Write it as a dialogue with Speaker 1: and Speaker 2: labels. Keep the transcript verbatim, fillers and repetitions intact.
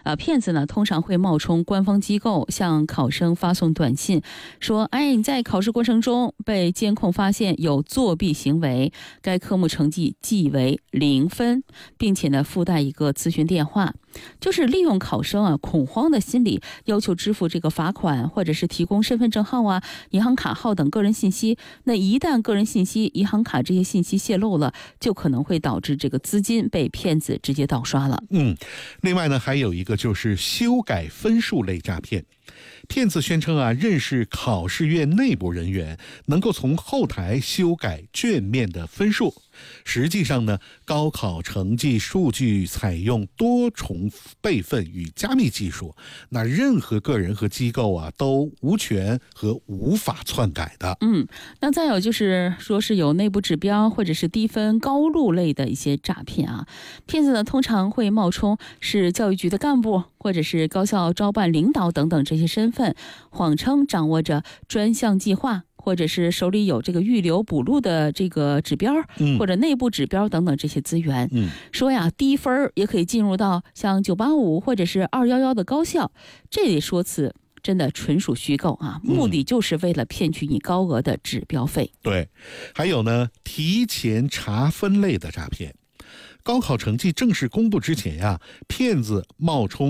Speaker 1: 呃，骗子呢通常会冒充官方机构，向考生发送短信，说：“哎，你在考试过程中被监控发现有作弊行为，该科目成绩记为零分，并且呢附带一个咨询电话。”就是利用考生啊恐慌的心理，要求支付这个罚款，或者是提供身份证号啊、银行卡号等个人信息。那一旦个人信息、银行卡这些信息泄露了，就可能会导致这个资金被骗子直接盗刷了。
Speaker 2: 嗯，另外呢，还有一个就是修改分数类诈骗。骗子宣称啊，认识考试院内部人员，能够从后台修改卷面的分数。实际上呢，高考成绩数据采用多重备份与加密技术，那任何个人和机构啊都无权和无法篡改的。
Speaker 1: 嗯，那再有就是说是有内部指标或者是低分高录类的一些诈骗啊，骗子呢通常会冒充是教育局的干部，或者是高校招办领导等等这些身份，谎称掌握着专项计划，或者是手里有这个预留补录的这个指标，
Speaker 2: 嗯、
Speaker 1: 或者内部指标等等这些资源，
Speaker 2: 嗯、
Speaker 1: 说呀低分也可以进入到像九八五或者是二一一的高校，这类说辞真的纯属虚构啊！目的就是为了骗取你高额的指标费。
Speaker 2: 嗯、对，还有呢，提前查分类的诈骗。高考成绩正式公布之前呀、啊，骗子冒充